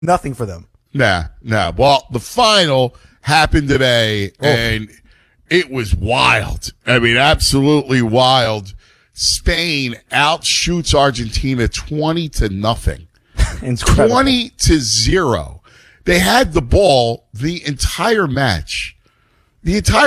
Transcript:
Nothing for them. Nah. Well, the final happened today, and it was wild. I mean, absolutely wild. Spain outshoots Argentina 20-0. Incredible. 20-0. They had the ball the entire match. The entire